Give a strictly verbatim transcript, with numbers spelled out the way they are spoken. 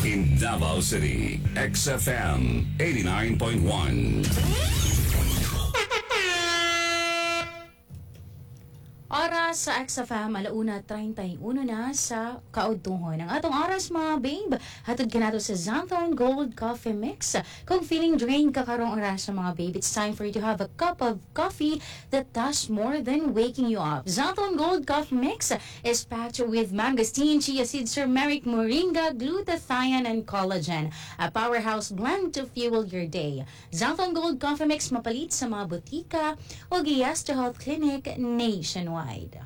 In Davao City, X F M eighty-nine point one. Oras sa X F M, alauna treinta y uno na sa kaudtungon. Ang atong oras mga babe, hatod ka nato sa Xanthone Gold Coffee Mix. Kung feeling drained ka karong oras sa mga babe, it's time for you to have a cup of coffee that does more than waking you up. Xanthone Gold Coffee Mix is packed with mangosteen, chia seeds, turmeric, moringa, glutathione, and collagen. A powerhouse blend to fuel your day. Xanthone Gold Coffee Mix mapalit sa mga butika o giyas to health clinic nationwide.